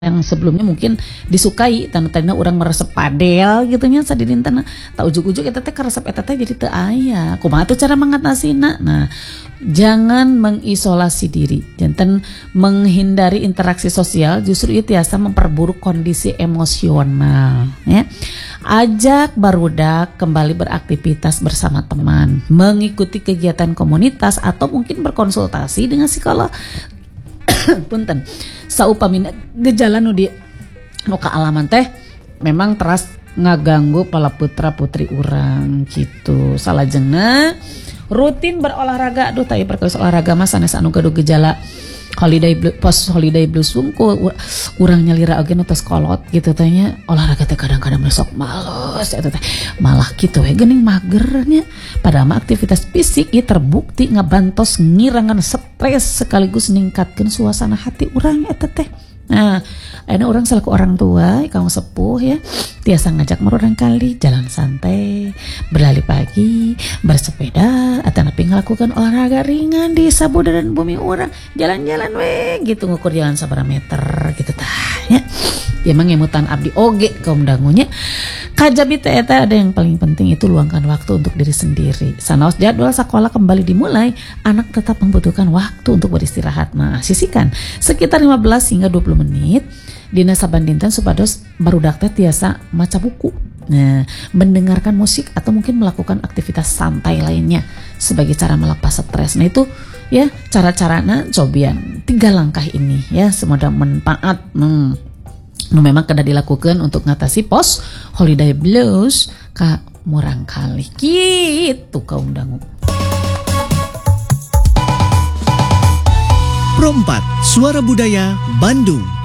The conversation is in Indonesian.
yang sebelumnya mungkin disukai tanda-tanda orang meresep padel gitu nya sadidintana tak ujug-ujug eta teh karesep eta teh jadi teu aya kumaha tuh cara mengatasina. Nah jangan mengisolasi diri, janten menghindari interaksi sosial, justru itu tiasa memperburuk kondisi emosional ya. Ajak barudak kembali beraktivitas bersama teman, mengikuti kegiatan komunitas atau mungkin berkonsultasi dengan psikolog. Punten saupamina gejala nu kaalaman teh memang teras ngaganggu pala putra putri urang gitu. Salajengna rutin berolahraga. Aduh tadi perkawis olahraga mah sanes anu gaduh gejala post holiday blues wungkul urang nyalira agen tos kolot gitu tanya olahraga teh kadang-kadang besok males eta teh malah gitu we geuning magernya. Padahal mah aktivitas fisik ieu terbukti ngabantos ngirangan stres sekaligus ningkatkeun suasana hati urang eta teh. Nah, ayeuna urang selaku orang tua, kaum sepuh ya, tiasa ngajak marurang kali jalan santai, berlari pagi, bersepeda, atau napi ngelakukan olahraga ringan di sabudaran bumi urang, jalan-jalan we, gitu ngukur jalan sabaraha meter gitu tah ya. Ya mengemutan abdi oge kaum dangunya. Kajabi teh eta ada yang paling penting itu luangkan waktu untuk diri sendiri. Sanaos jadwal sekolah kembali dimulai, anak tetap membutuhkan waktu untuk beristirahat. Nah, sisihkan sekitar 15 hingga 20 menit dina saban dinten supados barudak teh tiasa maca buku. Nah, mendengarkan musik atau mungkin melakukan aktivitas santai lainnya sebagai cara melepas stres. Nah, itu ya cara-carana cobian 3 langkah ini ya semoga manfaat. Memang kena dilakukan untuk ngatasi post holiday blues ka murang kali gitu kaum dangu. Pro 4 Suara Budaya Bandung.